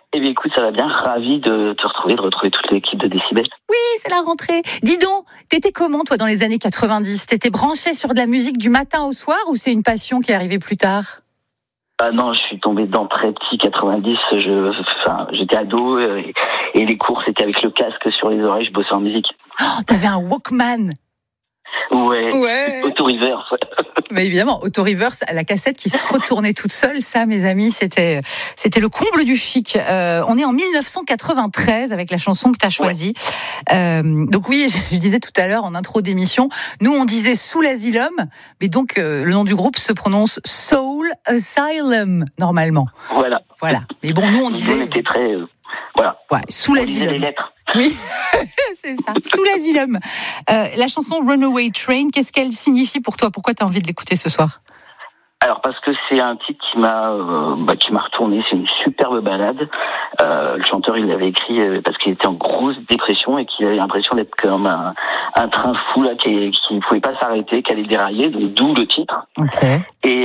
Eh bien, écoute, ça va bien. Ravi de te retrouver, de retrouver toute l'équipe de Décibel. Oui, c'est la rentrée. Dis donc, t'étais comment, toi, dans les années 90 ? T'étais branché sur de la musique du matin au soir ou c'est une passion qui est arrivée plus tard ? Ah non, je suis tombé dedans très petit, 90. J'étais ado et les cours, c'était avec le casque sur les oreilles, je bossais en musique. Oh, t'avais un Walkman. Ouais. Auto-reverse. Mais évidemment, auto-reverse, la cassette qui se retournait toute seule, ça, mes amis, c'était le comble du chic. On est en 1993 avec la chanson que tu as choisie. Ouais. Donc oui, je disais tout à l'heure en intro d'émission, nous on disait Soul Asylum, mais donc le nom du groupe se prononce Soul Asylum normalement. Voilà. Mais bon, nous on disait. On était très. Voilà. Ouais, Soul Asylum. Les lettres. Oui, c'est ça. Soul Asylum. La chanson Runaway Train, qu'est-ce qu'elle signifie pour toi ? Pourquoi tu as envie de l'écouter ce soir ? Alors parce que c'est un titre qui m'a retourné, c'est une superbe balade. Le chanteur il l'avait écrit parce qu'il était en grosse dépression et qu'il avait l'impression d'être comme un train fou là qui pouvait pas s'arrêter, qui allait dérailler, donc d'où le titre. Okay. Et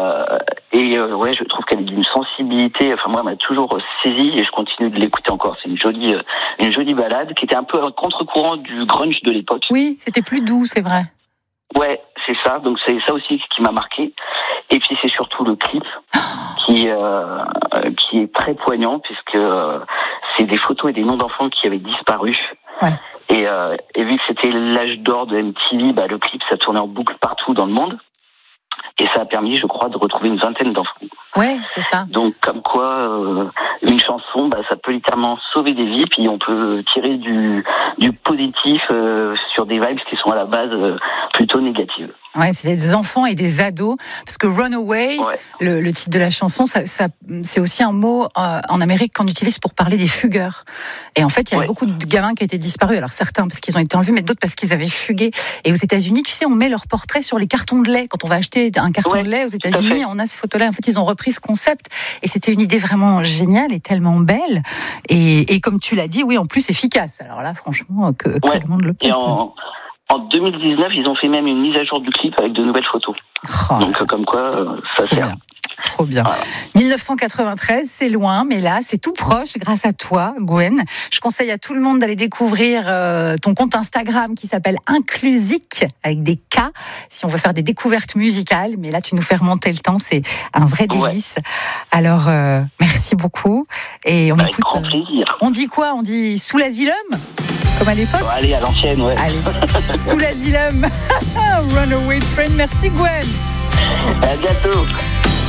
je trouve qu'elle est d'une sensibilité. Enfin moi, elle m'a toujours saisi et je continue de l'écouter encore. C'est une jolie balade qui était un peu un contre-courant du grunge de l'époque. Oui, c'était plus doux, c'est vrai. Ouais, c'est ça. Donc c'est ça aussi qui m'a marqué. Et puis c'est surtout le clip qui est très poignant puisque c'est des photos et des noms d'enfants qui avaient disparu. Ouais. Et vu que c'était l'âge d'or de MTV, le clip ça tournait en boucle partout dans le monde. Et ça a permis, je crois, de retrouver une vingtaine d'enfants. Ouais, c'est ça. Donc, comme quoi, une chanson, ça peut littéralement sauver des vies, puis on peut tirer du positif sur des vibes qui sont à la base plutôt négatives. Ouais, c'est des enfants et des ados, parce que Runaway, ouais. le titre de la chanson, ça, c'est aussi un mot en Amérique qu'on utilise pour parler des fugueurs. Et en fait, il y a beaucoup de gamins qui étaient disparus. Alors certains parce qu'ils ont été enlevés, mais d'autres parce qu'ils avaient fugué. Et aux États-Unis, tu sais, on met leurs portraits sur les cartons de lait. Quand on va acheter un carton de lait aux États-Unis, on a ces photos-là. En fait, ils ont repris ce concept. Et c'était une idée vraiment géniale et tellement belle. Et comme tu l'as dit, oui, en plus efficace. Alors là, franchement, que le monde le peut. En 2019, ils ont fait même une mise à jour du clip avec de nouvelles photos. Donc, comme quoi, ça sert. Trop bien. Voilà. 1993, c'est loin, mais là, c'est tout proche grâce à toi, Gwen. Je conseille à tout le monde d'aller découvrir ton compte Instagram qui s'appelle Inclusique, avec des K, si on veut faire des découvertes musicales. Mais là, tu nous fais remonter le temps, c'est un vrai délice. Ouais. Alors, merci beaucoup. Et on écoute. Grand plaisir. On dit quoi ? On dit Soul Asylum ? Comme à l'époque ? Allez, à l'ancienne, ouais. Allez, Soul Asylum. Runaway Train. Merci, Gwen. À bientôt.